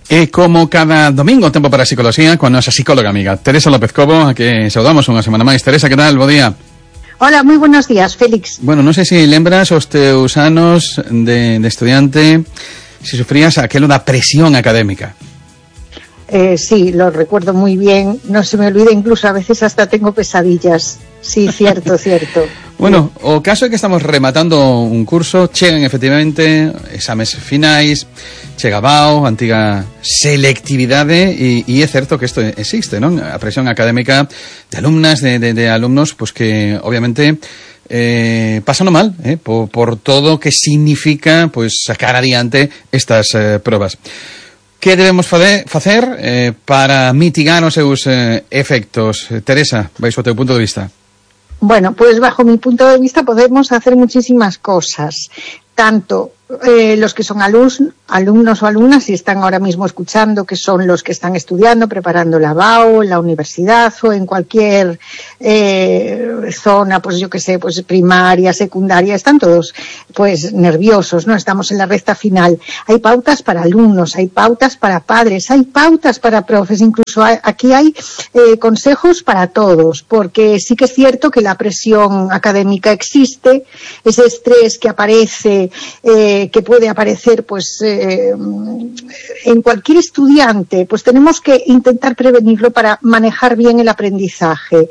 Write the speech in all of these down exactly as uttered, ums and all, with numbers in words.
E como cada domingo, tempo para a psicoloxía, coa nosa psicóloga amiga Teresa López Cobo, a que saudamos unha semana máis. Teresa, que tal? Bo día. Hola, moi buenos días, Félix. Bueno, non sei se lembras os teus anos de, de estudiante, se sufrías aquelo da presión académica. Eh, sí, lo recuerdo muy bien, no se me olvida, incluso a veces hasta tengo pesadillas. Sí, cierto, cierto. Bueno, o caso é que estamos rematando un curso, chegan efectivamente exames finais, chega B A O, antiga selectividade, e, e é certo que isto existe, non? A presión académica de alumnas, de, de, de alumnos, pues que obviamente eh, pasando mal, eh, por, por todo que significa pues sacar adiante estas eh, probas. Que debemos facer, facer eh, para mitigar os seus eh, efectos? Teresa, vais ao teu punto de vista. Bueno, pues bajo mi punto de vista podemos hacer muchísimas cosas, tanto eh, los que son alumnos, alumnos o alumnas, si están ahora mismo escuchando, que son los que están estudiando, preparando la B A O, en la universidad o en cualquier eh, zona, pues yo que sé, pues primaria, secundaria, están todos pues nerviosos, ¿no? Estamos en la recta final. Hay pautas para alumnos, hay pautas para padres, hay pautas para profes, incluso hay, aquí hay eh, consejos para todos, porque sí que es cierto que la presión académica existe, ese estrés que aparece, eh, que puede aparecer pues eh, en cualquier estudiante, pues tenemos que intentar prevenirlo para manejar bien el aprendizaje.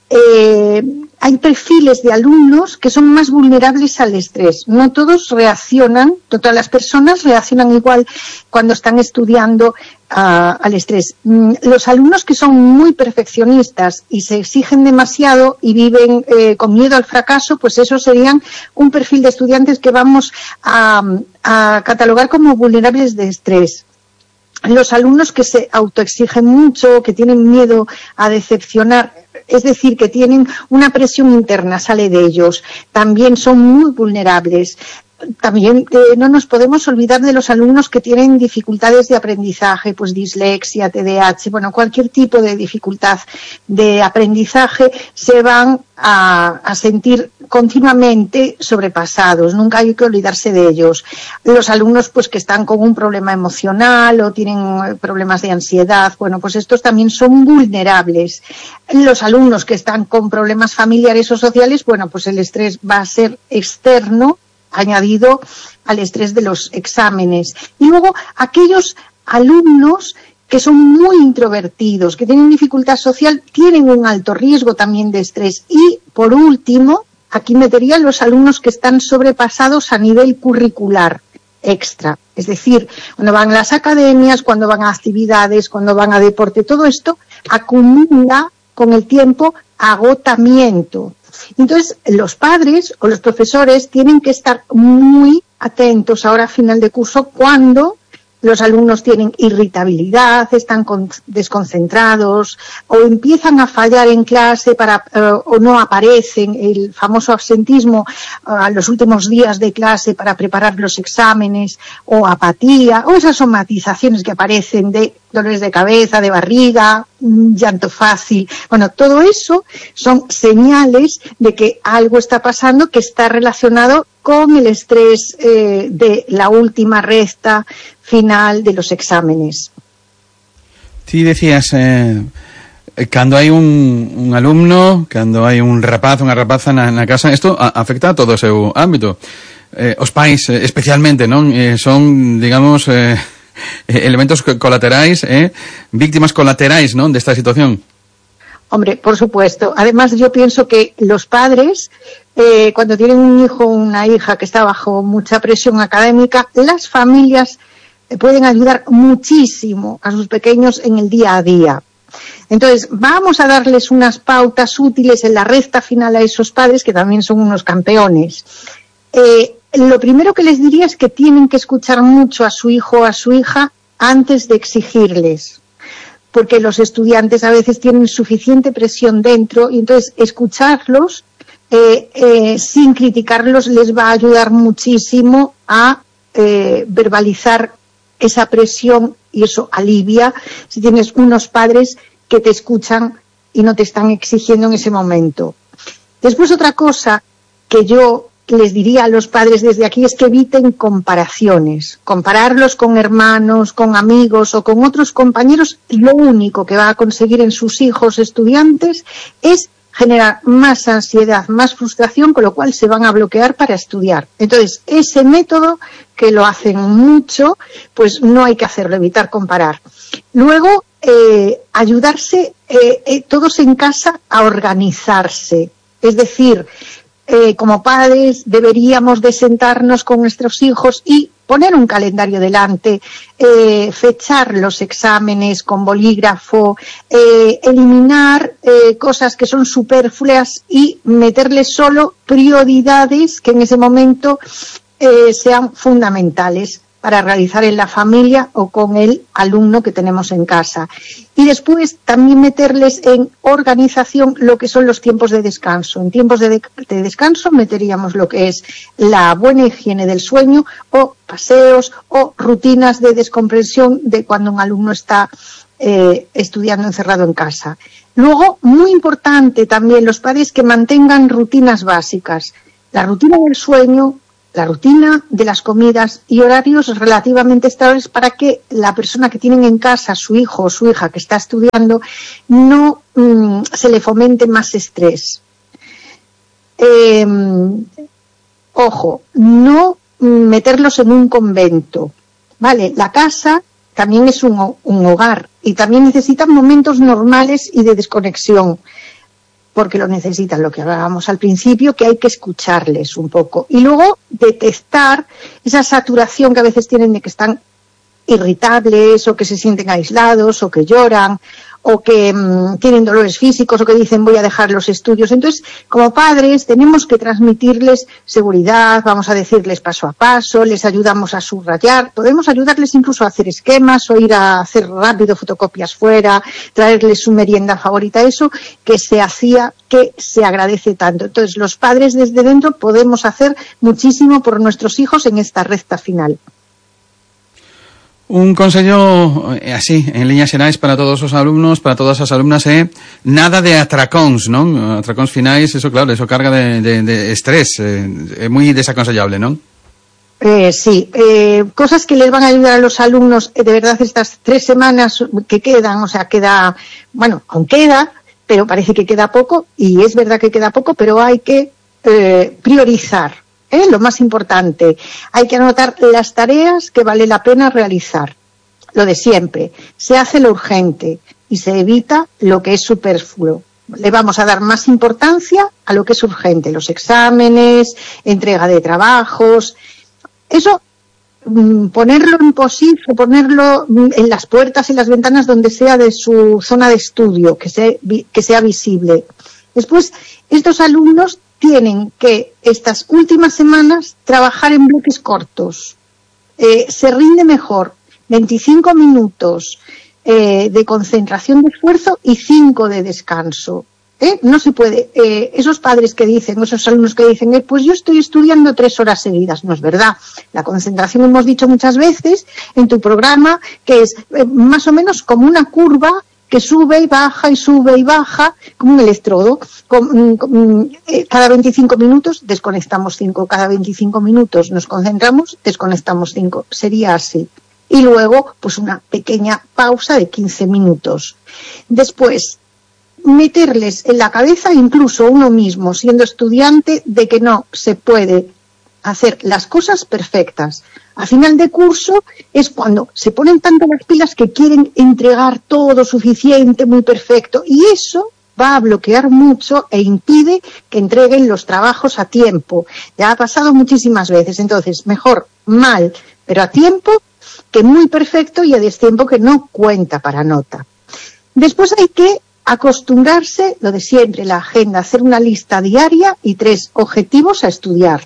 Eh, hay perfiles de alumnos que son más vulnerables al estrés. No todos reaccionan, no todas las personas reaccionan igual cuando están estudiando uh, al estrés. Mm, los alumnos que son muy perfeccionistas y se exigen demasiado y viven eh, con miedo al fracaso, pues esos serían un perfil de estudiantes que vamos a, a catalogar como vulnerables de estrés. Los alumnos que se autoexigen mucho, que tienen miedo a decepcionar, es decir, que tienen una presión interna, sale de ellos, también son muy vulnerables. También eh, no nos podemos olvidar de los alumnos que tienen dificultades de aprendizaje, pues dislexia, T D A H, bueno, cualquier tipo de dificultad de aprendizaje se van a, a sentir continuamente sobrepasados, nunca hay que olvidarse de ellos. Los alumnos pues que están con un problema emocional o tienen problemas de ansiedad, bueno, pues estos también son vulnerables. Los alumnos que están con problemas familiares o sociales, bueno, pues el estrés va a ser externo, añadido al estrés de los exámenes. Y luego aquellos alumnos que son muy introvertidos, que tienen dificultad social, tienen un alto riesgo también de estrés. Y, por último, aquí metería los alumnos que están sobrepasados a nivel curricular extra. Es decir, cuando van a las academias, cuando van a actividades, cuando van a deporte, todo esto acumula con el tiempo agotamiento. Entonces, los padres o los profesores tienen que estar muy atentos ahora a final de curso cuando los alumnos tienen irritabilidad, están con, desconcentrados o empiezan a fallar en clase para, uh, o no aparecen, el famoso absentismo uh, a los últimos días de clase para preparar los exámenes, o apatía, o esas somatizaciones que aparecen de dolores de cabeza, de barriga, llanto fácil. Bueno, todo eso son señales de que algo está pasando que está relacionado con el estrés eh, de la última recta final de los exámenes. Ti decías, eh, cando hai un, un alumno, cando hai un rapaz, unha rapaza na, na casa, isto a, afecta a todo o seu ámbito. Eh, os pais, eh, especialmente, non? Eh, son, digamos, eh, elementos colaterais, eh, víctimas colaterais, non, desta situación. Hombre, por supuesto. Además, yo pienso que los padres, eh, cuando tienen un hijo o una hija que está bajo mucha presión académica, las familias pueden ayudar muchísimo a sus pequeños en el día a día. Entonces, vamos a darles unas pautas útiles en la recta final a esos padres, que también son unos campeones. Eh, lo primero que les diría es que tienen que escuchar mucho a su hijo o a su hija antes de exigirles, porque los estudiantes a veces tienen suficiente presión dentro y entonces escucharlos eh, eh, sin criticarlos les va a ayudar muchísimo a eh, verbalizar esa presión, y eso alivia si tienes unos padres que te escuchan y no te están exigiendo en ese momento. Después, otra cosa que yo les diría a los padres desde aquí es que eviten comparaciones. Compararlos con hermanos, con amigos o con otros compañeros, lo único que va a conseguir en sus hijos estudiantes es generar más ansiedad, más frustración, con lo cual se van a bloquear para estudiar. Entonces, ese método, que lo hacen mucho, pues no hay que hacerlo, evitar comparar. Luego, eh, ayudarse eh, eh, todos en casa a organizarse. Es decir, Eh, como padres deberíamos de sentarnos con nuestros hijos y poner un calendario delante, eh, fechar los exámenes con bolígrafo, eh, eliminar eh, cosas que son superfluas y meterles solo prioridades que en ese momento eh, sean fundamentales para realizar en la familia o con el alumno que tenemos en casa. Y después también meterles en organización lo que son los tiempos de descanso. En tiempos de, de, de descanso meteríamos lo que es la buena higiene del sueño o paseos o rutinas de descompresión de cuando un alumno está eh, estudiando encerrado en casa. Luego, muy importante también, los padres que mantengan rutinas básicas. La rutina del sueño, la rutina de las comidas y horarios relativamente estables para que la persona que tienen en casa, su hijo o su hija que está estudiando, no mmm, se le fomente más estrés. Eh, ojo, no meterlos en un convento, ¿vale? La casa también es un, un hogar y también necesitan momentos normales y de desconexión, porque lo necesitan, lo que hablábamos al principio, que hay que escucharles un poco. Y luego detectar esa saturación que a veces tienen de que están irritables o que se sienten aislados o que lloran o que mmm, tienen dolores físicos o que dicen voy a dejar los estudios. Entonces, como padres tenemos que transmitirles seguridad, vamos a decirles paso a paso, les ayudamos a subrayar, podemos ayudarles incluso a hacer esquemas o ir a hacer rápido fotocopias fuera, traerles su merienda favorita, eso que se hacía, que se agradece tanto. Entonces, los padres desde dentro podemos hacer muchísimo por nuestros hijos en esta recta final. Un consejo eh, así, en líneas generais para todos os alumnos, para todas as alumnas, é eh, nada de atracóns, non? Atracóns finais, eso claro, eso carga de, de, de estrés, é eh, moi desaconsellable, non? Eh, sí, eh, cosas que les van a ayudar a los alumnos, eh, de verdad, estas tres semanas que quedan, o sea, queda, bueno, aún queda, pero parece que queda poco, y es verdad que queda poco, pero hay que eh, priorizar. ¿Eh? Lo más importante, hay que anotar las tareas que vale la pena realizar. Lo de siempre, se hace lo urgente y se evita lo que es superfluo. Le vamos a dar más importancia a lo que es urgente, los exámenes, entrega de trabajos. Eso, ponerlo en post-it o ponerlo en las puertas y las ventanas donde sea de su zona de estudio, que sea, que sea visible. Después, estos alumnos tienen que estas últimas semanas trabajar en bloques cortos. Eh, se rinde mejor veinticinco minutos eh, de concentración de esfuerzo y cinco de descanso. ¿Eh? No se puede. Eh, esos padres que dicen, esos alumnos que dicen, eh, pues yo estoy estudiando tres horas seguidas. No es verdad. La concentración, hemos dicho muchas veces en tu programa, que es eh, más o menos como una curva que sube y baja y sube y baja, como un electrodo. Con, con, eh, cada veinticinco minutos desconectamos cinco, cada veinticinco minutos nos concentramos, desconectamos cinco. Sería así. Y luego, pues una pequeña pausa de quince minutos. Después, meterles en la cabeza, incluso uno mismo, siendo estudiante, de que no se puede hacer las cosas perfectas. A final de curso es cuando se ponen tanto las pilas que quieren entregar todo suficiente, muy perfecto, y eso va a bloquear mucho e impide que entreguen los trabajos a tiempo. Ya ha pasado muchísimas veces. Entonces, mejor mal, pero a tiempo, que muy perfecto y a destiempo que no cuenta para nota. Después hay que acostumbrarse, lo de siempre, la agenda, hacer una lista diaria y tres objetivos a estudiar.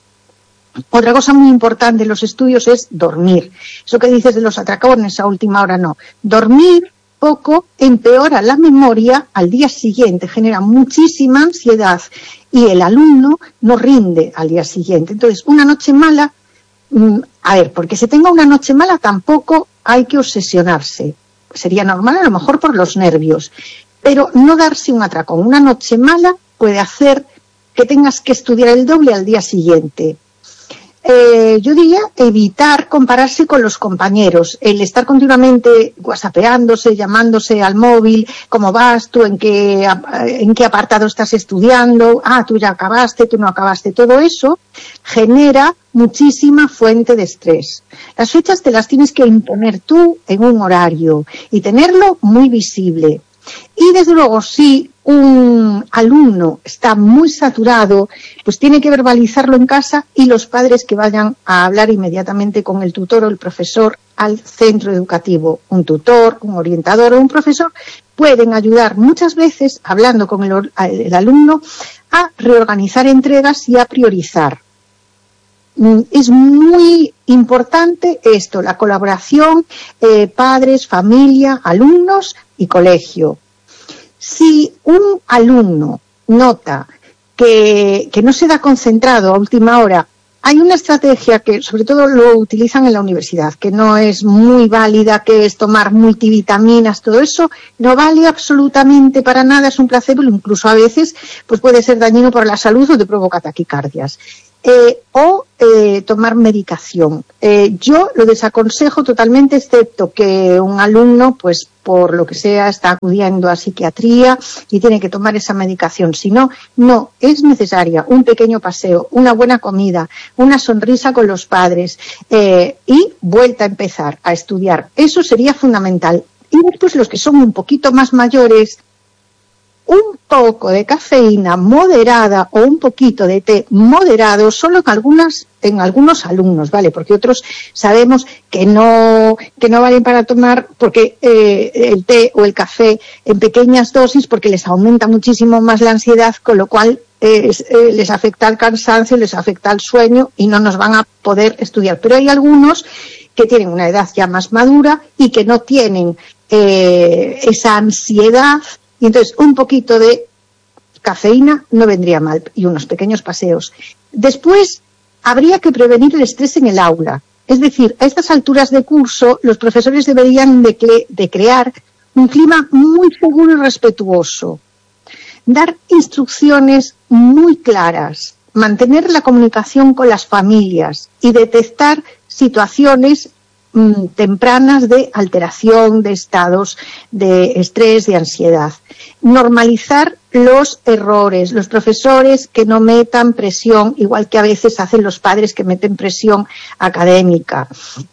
Otra cosa muy importante en los estudios es dormir. Eso que dices de los atracones a última hora, no. Dormir poco empeora la memoria al día siguiente, genera muchísima ansiedad y el alumno no rinde al día siguiente. Entonces, una noche mala, mmm, a ver, porque se tenga una noche mala tampoco hay que obsesionarse. Sería normal a lo mejor por los nervios, pero no darse un atracón. Una noche mala puede hacer que tengas que estudiar el doble al día siguiente. Eh, yo diría evitar compararse con los compañeros, el estar continuamente whatsappeándose, llamándose al móvil, cómo vas tú, en qué, en qué apartado estás estudiando, ah, tú ya acabaste, tú no acabaste, todo eso genera muchísima fuente de estrés. Las fechas te las tienes que imponer tú en un horario y tenerlo muy visible. Y desde luego, si un alumno está muy saturado, pues tiene que verbalizarlo en casa y los padres que vayan a hablar inmediatamente con el tutor o el profesor al centro educativo. Un tutor, un orientador o un profesor pueden ayudar muchas veces, hablando con el, el alumno, a reorganizar entregas y a priorizar. Es muy importante esto, la colaboración, eh, padres, familia, alumnos y colegio. Si un alumno nota que, que no se da concentrado a última hora, hay una estrategia que sobre todo lo utilizan en la universidad, que no es muy válida, que es tomar multivitaminas, todo eso no vale absolutamente para nada, es un placebo, incluso a veces pues puede ser dañino para la salud o te provoca taquicardias. Eh, o eh, tomar medicación. Eh, yo lo desaconsejo totalmente, excepto que un alumno, pues por lo que sea, está acudiendo a psiquiatría y tiene que tomar esa medicación. Si no, no, es necesaria un pequeño paseo, una buena comida, una sonrisa con los padres eh, y vuelta a empezar a estudiar. Eso sería fundamental. Y después los que son un poquito más mayores, un poco de cafeína moderada o un poquito de té moderado solo en algunas en algunos alumnos, ¿vale? Porque otros sabemos que no que no valen para tomar porque eh, el té o el café en pequeñas dosis porque les aumenta muchísimo más la ansiedad, con lo cual eh, eh, les afecta el cansancio, les afecta el sueño y no nos van a poder estudiar. Pero hay algunos que tienen una edad ya más madura y que no tienen eh, esa ansiedad. Y entonces un poquito de cafeína no vendría mal y unos pequeños paseos. Después habría que prevenir el estrés en el aula. Es decir, a estas alturas de curso los profesores deberían de, cre- de crear un clima muy seguro y respetuoso. Dar instrucciones muy claras, mantener la comunicación con las familias y detectar situaciones tempranas de alteración de estados de estrés, de ansiedad. Normalizar los errores, los profesores que no metan presión, igual que a veces hacen los padres que meten presión académica.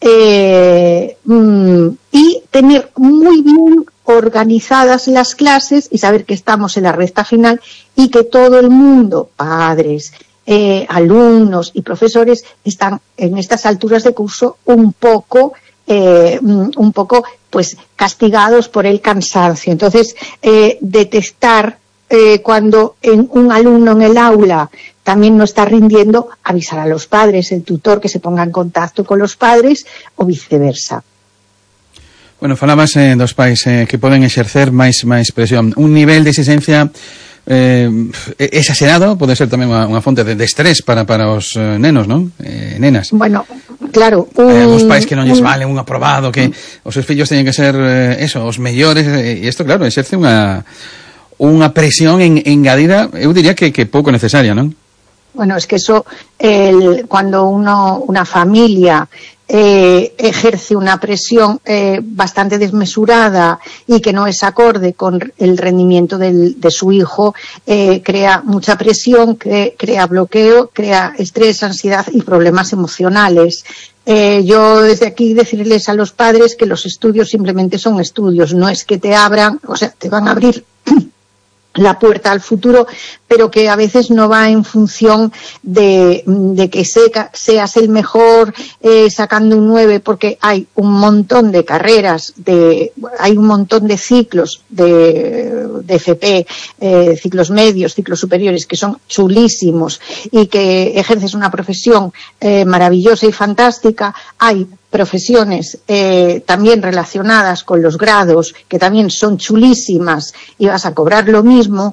Eh, mm, y tener muy bien organizadas las clases y saber que estamos en la recta final y que todo el mundo, padres, Eh, alumnos y profesores están en estas alturas de curso un poco eh, un poco pues castigados por el cansancio. Entonces eh, detectar eh, cuando en un alumno en el aula también no está rindiendo, avisar a los padres, el tutor que se ponga en contacto con los padres o viceversa. Bueno, falabas eh, dos pais eh, que poden exercer máis máis presión, un nivel de exigencia Eh, exagerado, pode ser tamén unha, unha fonte de, de estrés para, para os eh, nenos, non? Eh, nenas. Bueno, claro. Un, Hai algúns pais que non lles vale un aprobado, que os seus fillos teñen que ser eh, eso, os mellores, e eh, isto, claro, exerce unha unha presión en, engadida, eu diría que, que pouco necesaria, non? Bueno, es que eso, el, cuando uno, una familia Eh, ejerce una presión eh, bastante desmesurada y que no es acorde con el rendimiento del, de su hijo, eh, crea mucha presión, cre, crea bloqueo, crea estrés, ansiedad y problemas emocionales. Eh, yo desde aquí decirles a los padres que los estudios simplemente son estudios, no es que te abran, o sea, te van a abrir la puerta al futuro, pero que a veces no va en función de, de que seca, seas el mejor eh, sacando un nueve, porque hay un montón de carreras, de, hay un montón de ciclos de, de F P, eh, ciclos medios, ciclos superiores, que son chulísimos y que ejerces una profesión eh, maravillosa y fantástica. Hay profesiones eh, también relacionadas con los grados, que también son chulísimas y vas a cobrar lo mismo,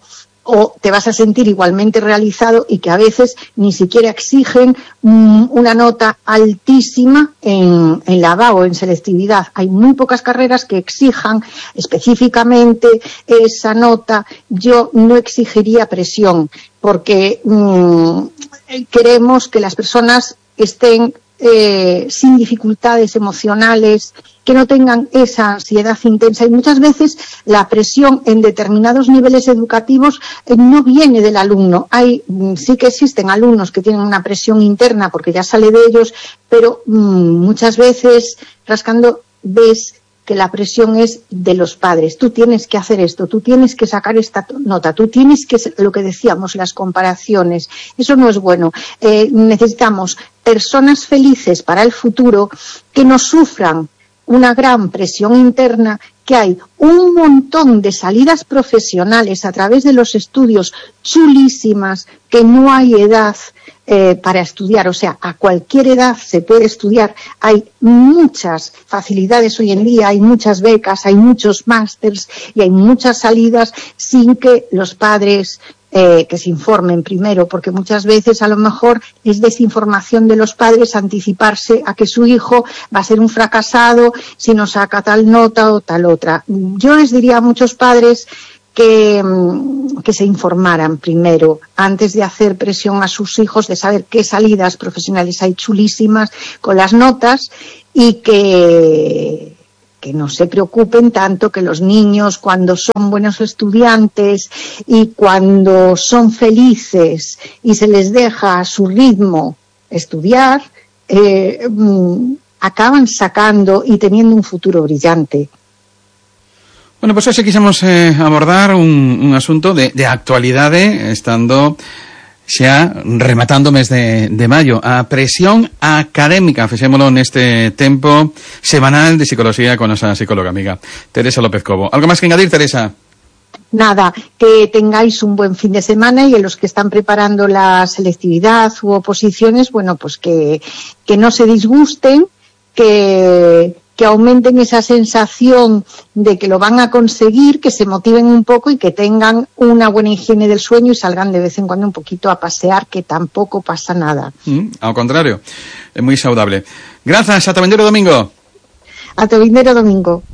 o te vas a sentir igualmente realizado, y que a veces ni siquiera exigen um, una nota altísima en, en la B A o en selectividad. Hay muy pocas carreras que exijan específicamente esa nota. Yo no exigiría presión, porque um, queremos que las personas estén eh, sin dificultades emocionales, que no tengan esa ansiedad intensa, y muchas veces la presión en determinados niveles educativos eh, no viene del alumno. Hay, sí que existen alumnos que tienen una presión interna porque ya sale de ellos, pero mmm, muchas veces rascando ves que la presión es de los padres. Tú tienes que hacer esto, tú tienes que sacar esta nota, tú tienes que, lo que decíamos, las comparaciones. Eso no es bueno. Eh, necesitamos personas felices para el futuro, que no sufran una gran presión interna, que hay un montón de salidas profesionales a través de los estudios chulísimas, que no hay edad eh, para estudiar, o sea, a cualquier edad se puede estudiar. Hay muchas facilidades hoy en día, hay muchas becas, hay muchos másters y hay muchas salidas sin que los padres Eh, que se informen primero, porque muchas veces a lo mejor es desinformación de los padres anticiparse a que su hijo va a ser un fracasado si no saca tal nota o tal otra. Yo les diría a muchos padres que, que se informaran primero antes de hacer presión a sus hijos, de saber qué salidas profesionales hay chulísimas con las notas, y que que no se preocupen tanto, que los niños, cuando son buenos estudiantes y cuando son felices y se les deja a su ritmo estudiar, eh, acaban sacando y teniendo un futuro brillante. Bueno, pues hoxe quixemos eh, abordar un, un asunto de, de actualidade, estando xa rematando o mes de, de maio. A presión académica, fixémolo neste tempo semanal de psicología con nosa psicóloga amiga Teresa López Cobo. Algo máis que engadir, Teresa? Nada, que tengáis un buen fin de semana, y a los que están preparando la selectividad u oposiciones, bueno, pues que, que no se disgusten, que que aumenten esa sensación de que lo van a conseguir, que se motiven un poco y que tengan una buena higiene del sueño y salgan de vez en cuando un poquito a pasear, que tampoco pasa nada. Mm, ao contrario, é moi saudable. Grazas, ata vindeiro domingo. Ata vindeiro domingo.